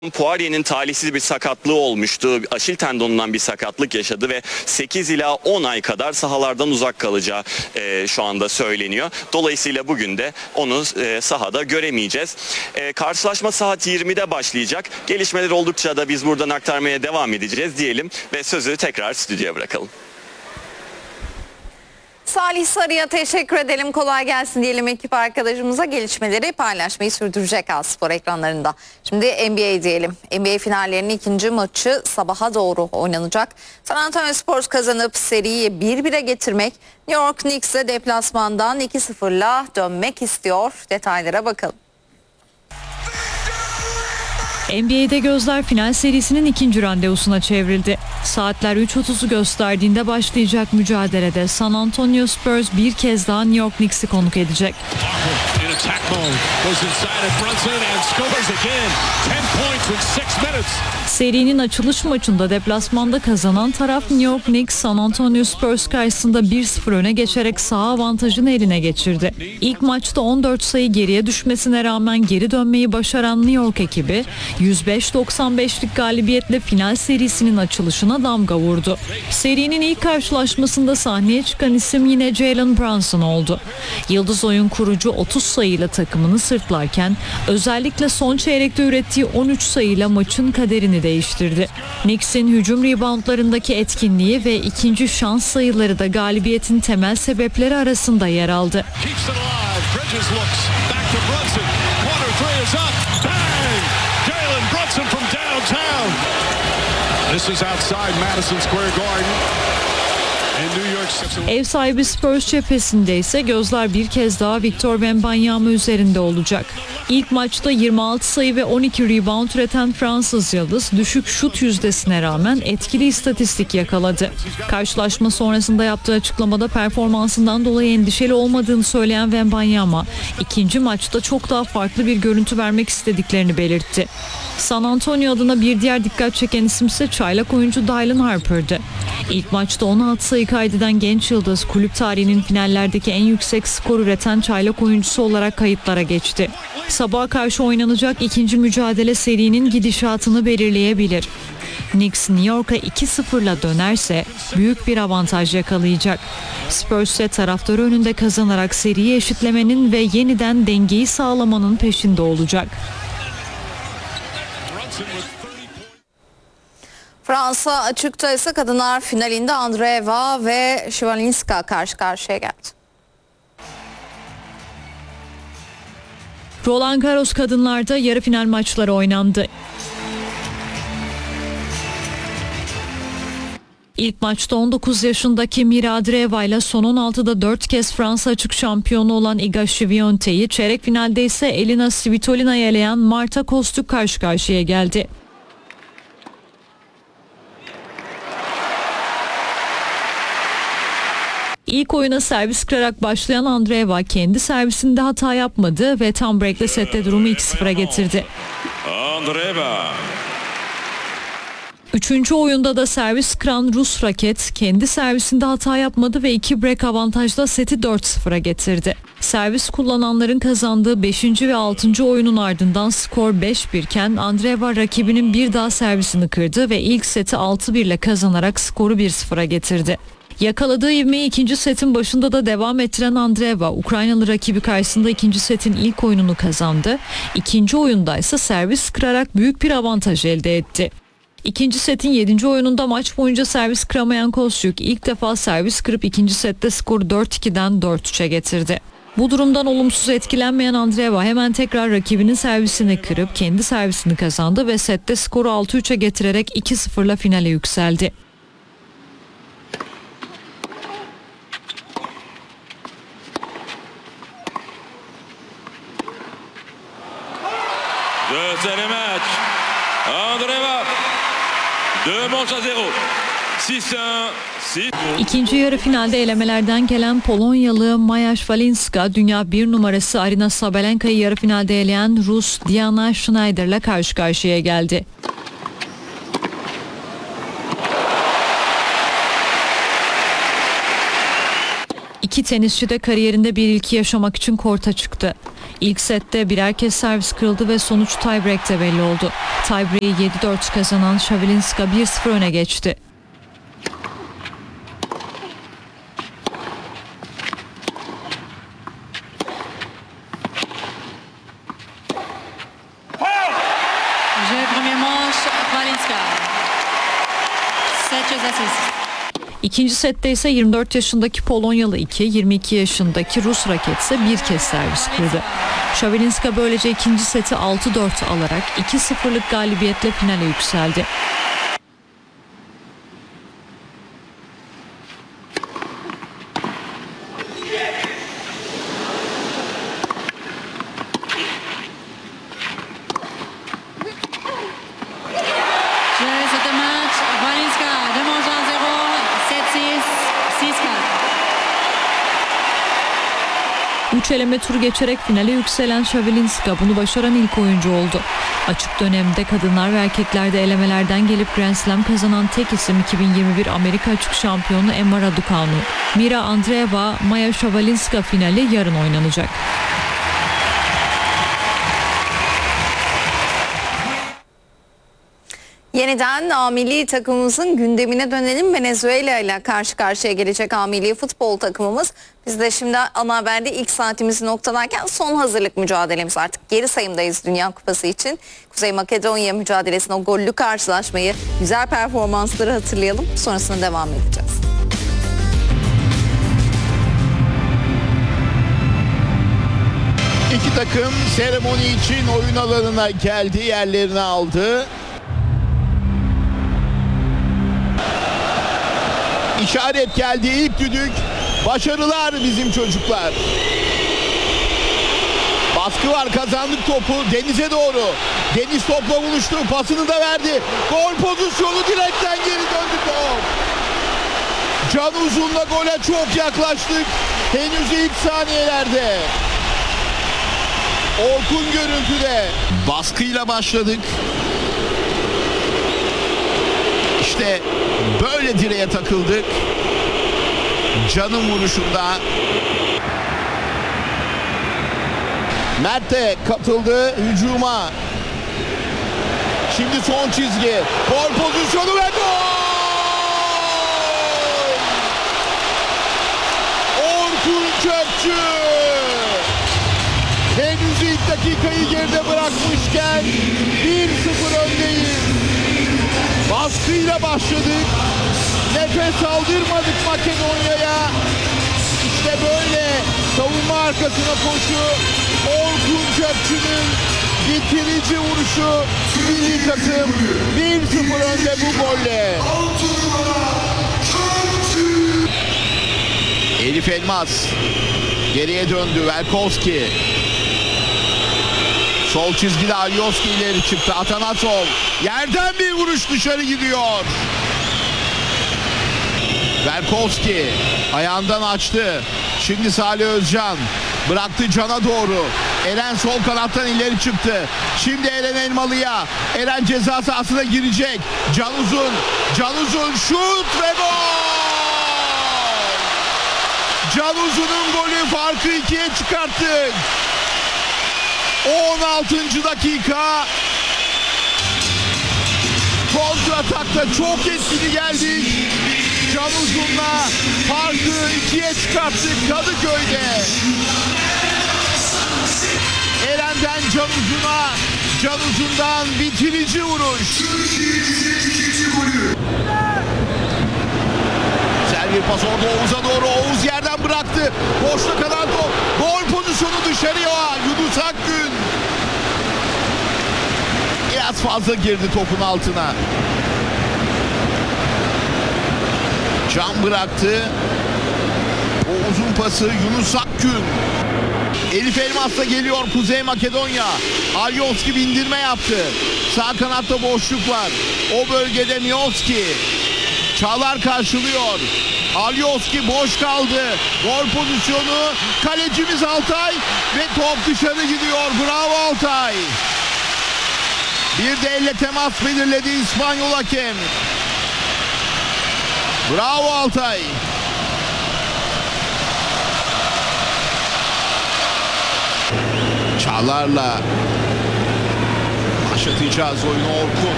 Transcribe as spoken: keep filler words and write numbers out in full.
Poirier'in talihsiz bir sakatlığı olmuştu. Aşil tendonundan bir sakatlık yaşadı ve sekiz ila on ay kadar sahalardan uzak kalacağı e, şu anda söyleniyor. Dolayısıyla bugün de onu e, sahada göremeyeceğiz. E, karşılaşma saat yirmide başlayacak. Gelişmeler oldukça da biz buradan aktarmaya devam edeceğiz diyelim ve sözü tekrar stüdyoya bırakalım. Salih Sarı'ya teşekkür edelim. Kolay gelsin diyelim ekip arkadaşımıza. Gelişmeleri paylaşmayı sürdürecek Az Spor ekranlarında. Şimdi N B A diyelim. N B A finallerinin ikinci maçı sabaha doğru oynanacak. San Antonio Spurs kazanıp seriyi bir bire getirmek, New York Knicks'e deplasmandan iki sıfırla dönmek istiyor. Detaylara bakalım. N B A'de gözler final serisinin ikinci randevusuna çevrildi. Saatler üç otuzu gösterdiğinde başlayacak mücadelede San Antonio Spurs bir kez daha New York Knicks'i konuk edecek. Serinin açılış maçında deplasmanda kazanan taraf New York Knicks, San Antonio Spurs karşısında bir sıfır öne geçerek saha avantajını eline geçirdi. İlk maçta on dört sayı geriye düşmesine rağmen geri dönmeyi başaran New York ekibi yüz beş doksan beşlik galibiyetle final serisinin açılışına damga vurdu. Serinin ilk karşılaşmasında sahneye çıkan isim yine Jalen Brunson oldu. Yıldız oyun kurucu otuz sayıyla takımını sırtlarken özellikle son çeyrekte ürettiği on üç sayıyla maçın kaderini değiştirdi. Knicks'in hücum reboundlarındaki etkinliği ve ikinci şans sayıları da galibiyetin temel sebepleri arasında yer aldı. Ev sahibi Spurs cephesinde ise gözler bir kez daha Victor Wembanyama üzerinde olacak. İlk maçta yirmi altı sayı ve on iki rebound üreten Fransız yıldız düşük şut yüzdesine rağmen etkili istatistik yakaladı. Karşılaşma sonrasında yaptığı açıklamada performansından dolayı endişeli olmadığını söyleyen Wembanyama, ikinci maçta çok daha farklı bir görüntü vermek istediklerini belirtti. San Antonio adına bir diğer dikkat çeken isim ise çaylak oyuncu Dylan Harper'dı. İlk maçta on altı sayı kaydeden genç yıldız kulüp tarihinin finallerdeki en yüksek skor üreten çaylak oyuncusu olarak kayıtlara geçti. Sabaha karşı oynanacak ikinci mücadele serinin gidişatını belirleyebilir. Knicks New York'a iki sıfırla dönerse büyük bir avantaj yakalayacak. Spurs ise taraftarı önünde kazanarak seriyi eşitlemenin ve yeniden dengeyi sağlamanın peşinde olacak. Fransa açıkta ise kadınlar finalinde Andreeva ve Swialinska karşı karşıya geldi. Roland Garros kadınlarda yarı final maçları oynandı. İlk maçta on dokuz yaşındaki Mira Andreeva ile son on altıda dört kez Fransa açık şampiyonu olan Iga Świątek'i, çeyrek finalde ise Elina Svitolina'yı eleyen Marta Kostyuk karşı karşıya geldi. İlk oyuna servis kırarak başlayan Andreeva kendi servisinde hata yapmadı ve tam break'te sette durumu iki sıfıra getirdi. Andreeva. Üçüncü oyunda da servis kıran Rus raket kendi servisinde hata yapmadı ve iki break avantajla seti dört sıfıra getirdi. Servis kullananların kazandığı beşinci ve altıncı oyunun ardından skor beş bir iken Andreeva rakibinin bir daha servisini kırdı ve ilk seti altı bir ile kazanarak skoru bir sıfıra getirdi. Yakaladığı ivmeyi ikinci setin başında da devam ettiren Andreeva, Ukraynalı rakibi karşısında ikinci setin ilk oyununu kazandı. İkinci oyunda ise servis kırarak büyük bir avantaj elde etti. İkinci setin yedinci oyununda maç boyunca servis kıramayan Kostyuk ilk defa servis kırıp ikinci sette skoru dört ikiden dört üçe getirdi. Bu durumdan olumsuz etkilenmeyen Andreeva hemen tekrar rakibinin servisini kırıp kendi servisini kazandı ve sette skoru altı üçe getirerek iki sıfırla finale yükseldi. Deuxième match. Andreeva. deux manches à zéro. six un. İkinci yarı finalde elemelerden gelen Polonyalı Maja Świątek, dünya bir numarası Aryna Sabalenka'yı yarı finalde eleyen Rus Diana Schneider'la karşı karşıya geldi. İki tenisçi de kariyerinde bir ilki yaşamak için korta çıktı. İlk sette birer kez servis kırıldı ve sonuç tiebreak'te belli oldu. Tiebreak'i yedi dört kazanan Shavelinska bir sıfır öne geçti. İkinci sette ise yirmi dört yaşındaki Polonyalı iki, yirmi iki yaşındaki Rus raket ise bir kez servis kırdı. Shavelinska böylece ikinci seti altı dört alarak iki sıfırlık galibiyetle finale yükseldi. Üç eleme turu geçerek finale yükselen Shavelinska bunu başaran ilk oyuncu oldu. Açık dönemde kadınlar ve erkeklerde elemelerden gelip Grand Slam kazanan tek isim iki bin yirmi bir Amerika Açık Şampiyonu Emma Raducanu. Mira Andreeva, Maya Shavelinska finali yarın oynanacak. Yeniden A milli takımımızın gündemine dönelim. Venezuela ile karşı karşıya gelecek A milli futbol takımımız. Biz de şimdi ana haberde ilk saatimizi noktalarken son hazırlık mücadelemiz, artık geri sayımdayız Dünya Kupası için. Kuzey Makedonya mücadelesine, o gollü karşılaşmayı, güzel performansları hatırlayalım. Sonrasında devam edeceğiz. İki takım seremoni için oyun alanına geldi, yerlerini aldı. İşaret geldi, ilk düdük. Başarılar bizim çocuklar. Baskı var, kazandık topu Deniz'e doğru. Deniz topla buluştu, pasını da verdi. Gol pozisyonu, direkten geri döndü top. Can Uzun'la gole çok yaklaştık. Henüz ilk saniyelerde. Orkun görüntüde. Baskıyla başladık. İşte böyle direğe takıldık. Can'ın vuruşunda. Mert de katıldı hücuma. Şimdi son çizgi. Gol pozisyonu ve gol! Orkun Kökçü. Henüz ilk dakikayı geride bırakmışken bir sıfır öndeyiz. Baskıyla başladık. Nefes aldırmadık Makedonya'ya. İşte böyle savunma arkasına koşu. Orkun Kökçü'nün bitirici vuruşu. Milli takım bir sıfır önde bu golle. Elif Elmas geriye döndü. Velkovski. Sol çizgide Alioski ileri çıktı. Atanasov. Yerden bir vuruş dışarı gidiyor. Velkovski ayağından açtı. Şimdi Salih Özcan bıraktı Can'a doğru. Eren sol kanattan ileri çıktı. Şimdi Eren Elmalı'ya. Eren ceza sahasına girecek. Can Uzun. Can Uzun şut ve gol! Can Uzun'un golü, farkı ikiye çıkarttık. on altıncı dakika. Kontratakta çok etkili geldik. Can Uzun'la farkı ikiye çıkarttık Kadıköy'de. Eren'den Can Uzun'a, Can Uzun'dan bitirici vuruş. Güzel bir pas orada Oğuz'a doğru. Oğuz yerden bıraktı. Boşta kalan top. Gol pozisyonu dışarıya. Yunus Akgün. Biraz fazla girdi topun altına. Can bıraktı. O uzun pası Yunus Akgün. Elif Elmas da geliyor Kuzey Makedonya. Alioski bindirme yaptı. Sağ kanatta boşluk var. O bölgede Mioski. Çağlar karşılıyor. Alioski boş kaldı. Gol pozisyonu. Kalecimiz Altay ve top dışarı gidiyor. Bravo Altay. Bir de elle temas belirledi İspanyol hakem. Bravo Altay. Çağlar'la başlatacağız oyunu. Orkun.